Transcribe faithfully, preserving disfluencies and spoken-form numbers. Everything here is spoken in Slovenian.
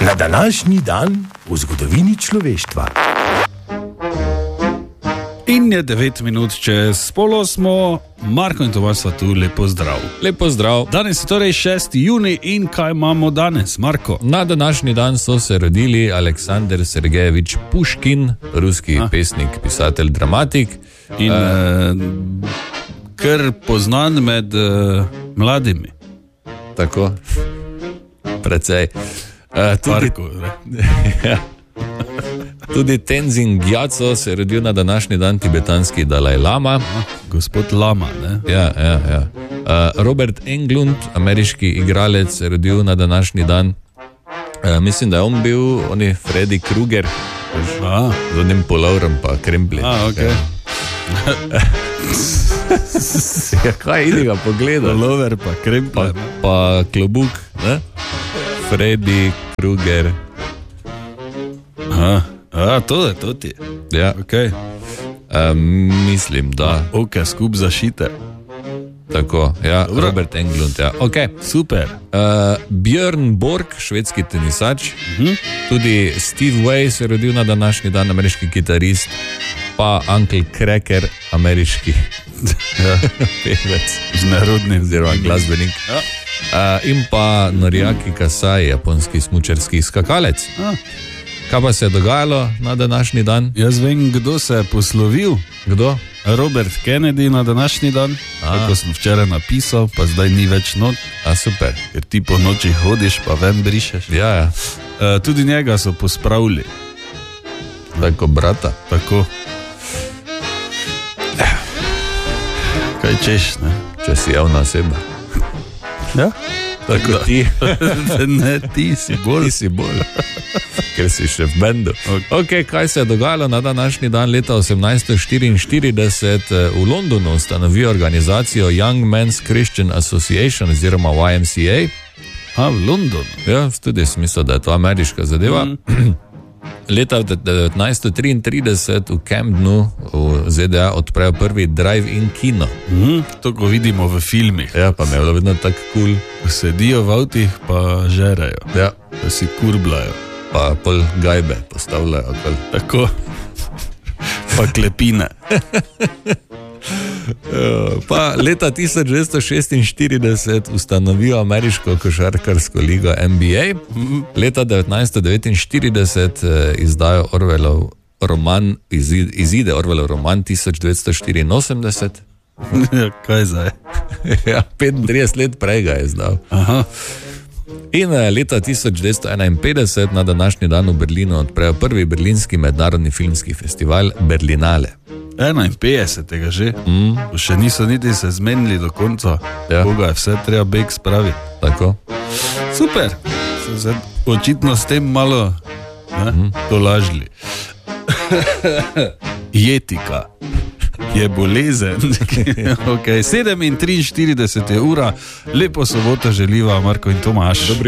Na današnji dan v zgodovini človeštva. In je devet minut čez pol osmo, Marko in Tomaž sva tu, lepo zdrav. Lepo zdrav. Danes je torej šesti junij in kaj imamo danes, Marko? Na današnji dan so se rodili Aleksandar Sergejevič Puškin, ruski A. pesnik, pisatelj, dramatik. In uh, kar poznan med uh, mladimi. Tako, precej. Uh, tudi, ja. Tudi Tenzin Gyatso se je rodil na današnji dan, tibetanski Dalaj Lama. A, gospod Lama, ne? Ja, ja, ja. Uh, Robert Englund, ameriški igralec, se je rodil na današnji dan. Uh, mislim, da je on bil, on je Freddy Krueger, z onim polovrom pa krempli. A, okej. Okay. Ja, kaj, idi ga pogledati. Polover pa krempli. Pa, pa klobuk, ne? Freddy Krueger. Aha. A, to je, to ti. Ja. Okay. Um, mislim, da. Oke, skup zašite. Tako, ja, Dobro. Robert Englund, ja. Okay. Super. Uh, Björn Borg, švedski tenisač, uh-huh. Tudi Steve Vai se je rodil na današnji dan, ameriški kitarist, pa Uncle Cracker, ameriški ja. pevec. Z narodnim. Oziroma glasbenik. Ja. Uh, in pa Noriaki Kasai, japonski smučarski skakalec. A. Kaj pa se je dogajalo na današnji dan? Jaz vem, kdo se je poslovil. Kdo? Robert Kennedy na današnji dan. A. Tako sem včeraj napisal, pa zdaj ni več not. A, super. Ker ti po noči hodiš, pa ven brišeš. Ja, ja. Uh, tudi njega so pospravili. Tako brata. Tako. Kaj češ, ne? Če si javna oseba. Ja? Tako ti. Ne, ti si bolj. Ti si bolj. Ker si še v bendu. Okay. Ok, kaj se je dogajalo na današnji dan leta osemnajststo štiriinštirideset? V Londonu ustanovijo organizacijo Young Men's Christian Association oziroma Y M C A. A, v Londonu? Ja, tudi smisel, da je to ameriška zadeva. Mm. Leta devetnajststo triintrideset v Camdenu v Z D A odprejo prvi drive-in kino. Mm, to, ko vidimo v filmih. Ja, pa me je bilo vedno tako kul. Cool. Sedijo v avtih, pa žerajo. Ja. Pa si kurblajo. Pa pol gajbe postavljajo. Kol. Tako. Pa klepine. Pa leta tisoč devetsto šestinštirideset ustanovijo ameriško košarkarsko ligo N B A. Leta devetnajststo devetinštirideset izdajo Orwellov roman, izide Orwellov roman tisoč devetsto štiriinosemdeset. Ja, kaj zdaj? Ja, petintrideset let prej ga je izdal. Aha. In leta tisoč devetsto enainpetdeset na današnji dan v Berlinu odprejo prvi berlinski mednarodni filmski festival Berlinale. enainpetdesetega že? Mm. Še niso niti se zmenili do konca. Ja. Koga je vse treba beg spraviti. Tako. Super. So se očitno s tem malo ne, mm. to lažli. Jetika je bolezen. Okay. sedem in triinštirideset je ura. Lepo soboto želiva Marko in Tomaž. Dobri.